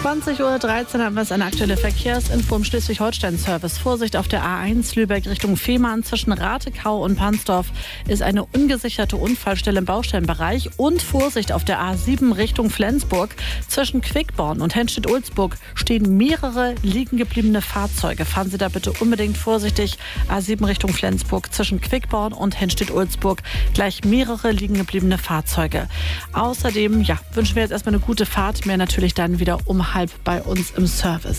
20:13 Uhr haben wir eine aktuelle Verkehrsinfo im Schleswig-Holstein-Service. Vorsicht auf der A1 Lübeck Richtung Fehmarn zwischen Ratekau und Pansdorf ist eine ungesicherte Unfallstelle im Baustellenbereich. Und Vorsicht auf der A7 Richtung Flensburg. Zwischen Quickborn und Henstedt-Ulzburg stehen mehrere liegen gebliebene Fahrzeuge. Fahren Sie da bitte unbedingt vorsichtig. A7 Richtung Flensburg zwischen Quickborn und Henstedt-Ulzburg gleich mehrere liegen gebliebene Fahrzeuge. Außerdem wünschen wir jetzt erstmal eine gute Fahrt. Mehr natürlich dann wieder um 12:30 bei uns im Service.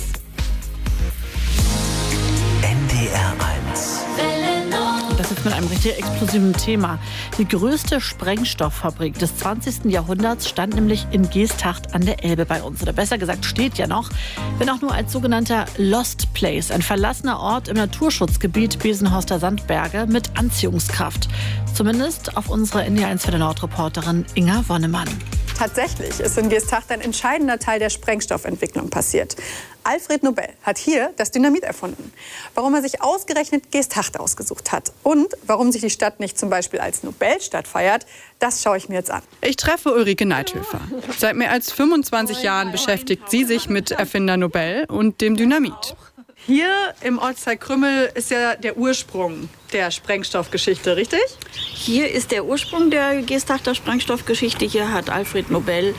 NDR 1. Das ist mit einem richtig explosiven Thema. Die größte Sprengstofffabrik des 20. Jahrhunderts stand nämlich in Geesthacht an der Elbe bei uns. Oder besser gesagt steht ja noch, wenn auch nur als sogenannter Lost Place. Ein verlassener Ort im Naturschutzgebiet Besenhorster Sandberge mit Anziehungskraft. Zumindest auf unsere NDR 1 Nord-Reporterin Inga Wonnemann. Tatsächlich ist in Geesthacht ein entscheidender Teil der Sprengstoffentwicklung passiert. Alfred Nobel hat hier das Dynamit erfunden. Warum er sich ausgerechnet Geesthacht ausgesucht hat und warum sich die Stadt nicht zum Beispiel als Nobelstadt feiert, das schaue ich mir jetzt an. Ich treffe Ulrike Neithöfer. Seit mehr als 25 Jahren beschäftigt sie sich mit Erfinder Nobel und dem Dynamit. Hier im Ortsteil Krümmel ist ja der Ursprung der Sprengstoffgeschichte, richtig? Hier ist der Ursprung der Geesthachter Sprengstoffgeschichte. Hier hat Alfred Nobel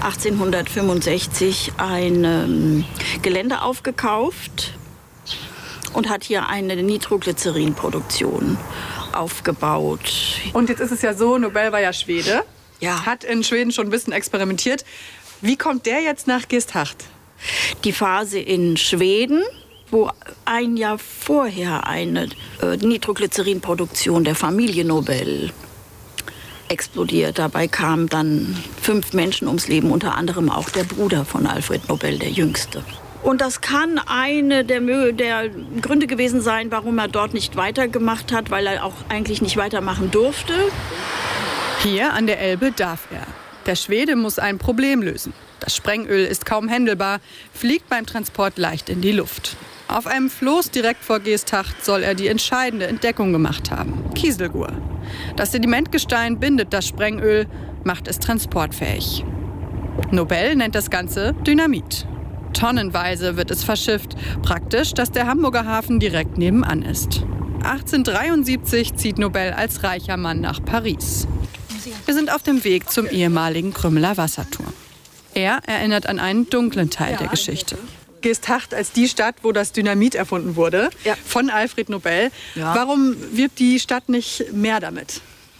1865 ein Gelände aufgekauft und hat hier eine Nitroglycerin-Produktion aufgebaut. Und jetzt ist es ja so, Nobel war ja Schwede, Ja. hat in Schweden schon ein bisschen experimentiert. Wie kommt der jetzt nach Geesthacht? Die Phase in Schweden, wo ein Jahr vorher eine Nitroglycerin-Produktion der Familie Nobel explodiert. Dabei kamen dann 5 Menschen ums Leben, unter anderem auch der Bruder von Alfred Nobel, der Jüngste. Und das kann eine der Gründe gewesen sein, warum er dort nicht weitergemacht hat, weil er auch eigentlich nicht weitermachen durfte. Hier an der Elbe darf er. Der Schwede muss ein Problem lösen. Das Sprengöl ist kaum händelbar, fliegt beim Transport leicht in die Luft. Auf einem Floß direkt vor Geesthacht soll er die entscheidende Entdeckung gemacht haben: Kieselgur. Das Sedimentgestein bindet das Sprengöl, macht es transportfähig. Nobel nennt das Ganze Dynamit. Tonnenweise wird es verschifft. Praktisch, dass der Hamburger Hafen direkt nebenan ist. 1873 zieht Nobel als reicher Mann nach Paris. Wir sind auf dem Weg zum ehemaligen Krümmeler Wasserturm. Er erinnert an einen dunklen Teil der Geschichte. Geesthacht als die Stadt, wo das Dynamit erfunden wurde, von Alfred Nobel. Ja. Warum wirbt die Stadt nicht mehr damit?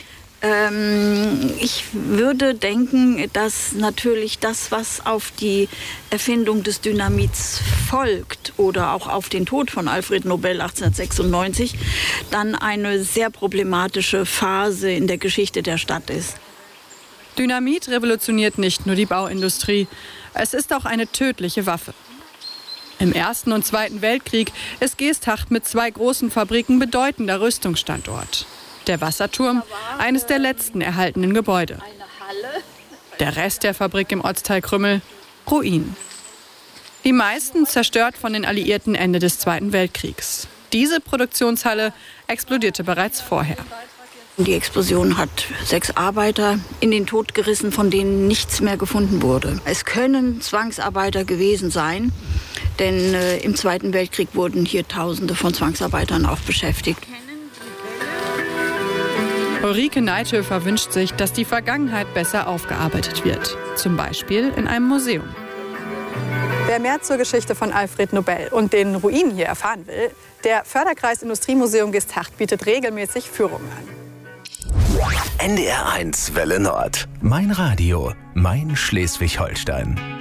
Ich würde denken, dass natürlich das, was auf die Erfindung des Dynamits folgt oder auch auf den Tod von Alfred Nobel 1896, dann eine sehr problematische Phase in der Geschichte der Stadt ist. Dynamit revolutioniert nicht nur die Bauindustrie, es ist auch eine tödliche Waffe. Im Ersten und Zweiten Weltkrieg ist Geesthacht mit 2 großen Fabriken bedeutender Rüstungsstandort. Der Wasserturm, eines der letzten erhaltenen Gebäude. Der Rest der Fabrik im Ortsteil Krümmel, Ruin. Die meisten zerstört von den Alliierten Ende des Zweiten Weltkriegs. Diese Produktionshalle explodierte bereits vorher. Die Explosion hat 6 Arbeiter in den Tod gerissen, von denen nichts mehr gefunden wurde. Es können Zwangsarbeiter gewesen sein, denn im Zweiten Weltkrieg wurden hier Tausende von Zwangsarbeitern auch beschäftigt. Ulrike Neithöfer wünscht sich, dass die Vergangenheit besser aufgearbeitet wird. Zum Beispiel in einem Museum. Wer mehr zur Geschichte von Alfred Nobel und den Ruinen hier erfahren will, der Förderkreis Industriemuseum Geesthacht bietet regelmäßig Führungen an. NDR 1 Welle Nord. Mein Radio, mein Schleswig-Holstein.